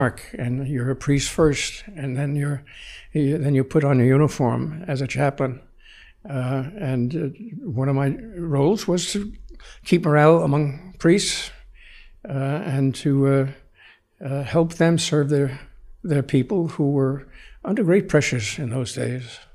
and you're a priest first, and then you put on your uniform as a chaplain. One of my roles was to keep morale among priests and to help them serve their people who were under great pressures in those days.